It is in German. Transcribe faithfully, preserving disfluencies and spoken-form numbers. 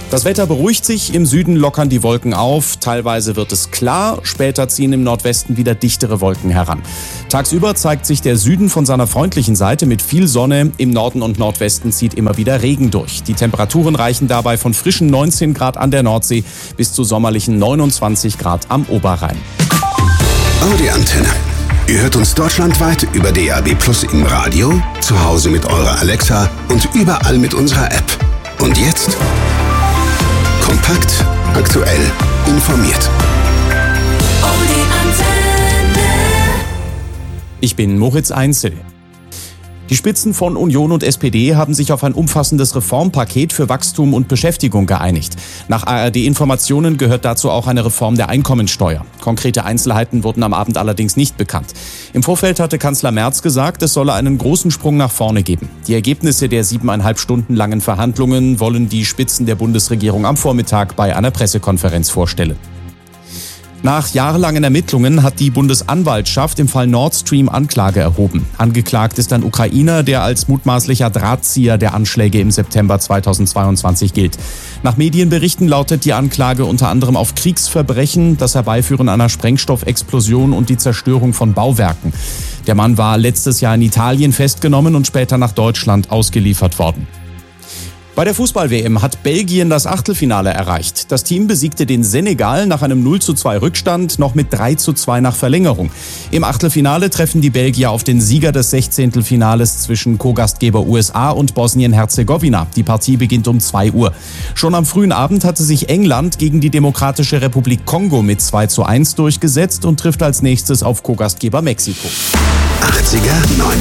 Das Wetter beruhigt sich, im Süden lockern die Wolken auf, teilweise wird es klar, später ziehen im Nordwesten wieder dichtere Wolken heran. Tagsüber zeigt sich der Süden von seiner freundlichen Seite mit viel Sonne, im Norden und Nordwesten zieht immer wieder Regen durch. Die Temperaturen reichen dabei von frischen neunzehn Grad an der Nordsee bis zu sommerlichen neunundzwanzig Grad am Oberrhein. Audi Antenne. Ihr hört uns deutschlandweit über D A B Plus im Radio, zu Hause mit eurer Alexa und überall mit unserer App. Und jetzt? Kompakt, aktuell, informiert. Ich bin Moritz Einzel. Die Spitzen von Union und S P D haben sich auf ein umfassendes Reformpaket für Wachstum und Beschäftigung geeinigt. Nach A R D-Informationen gehört dazu auch eine Reform der Einkommensteuer. Konkrete Einzelheiten wurden am Abend allerdings nicht bekannt. Im Vorfeld hatte Kanzler Merz gesagt, es solle einen großen Sprung nach vorne geben. Die Ergebnisse der siebeneinhalb Stunden langen Verhandlungen wollen die Spitzen der Bundesregierung am Vormittag bei einer Pressekonferenz vorstellen. Nach jahrelangen Ermittlungen hat die Bundesanwaltschaft im Fall Nord Stream Anklage erhoben. Angeklagt ist ein Ukrainer, der als mutmaßlicher Drahtzieher der Anschläge im September zweitausendzweiundzwanzig gilt. Nach Medienberichten lautet die Anklage unter anderem auf Kriegsverbrechen, das Herbeiführen einer Sprengstoffexplosion und die Zerstörung von Bauwerken. Der Mann war letztes Jahr in Italien festgenommen und später nach Deutschland ausgeliefert worden. Bei der Fußball-W M hat Belgien das Achtelfinale erreicht. Das Team besiegte den Senegal nach einem null zu zwei Rückstand noch mit drei zu zwei nach Verlängerung. Im Achtelfinale treffen die Belgier auf den Sieger des Sechzehntelfinales zwischen Co-Gastgeber U S A und Bosnien-Herzegowina. Die Partie beginnt um zwei Uhr. Schon am frühen Abend hatte sich England gegen die Demokratische Republik Kongo mit zwei zu eins durchgesetzt und trifft als nächstes auf Co-Gastgeber Mexiko. achtziger,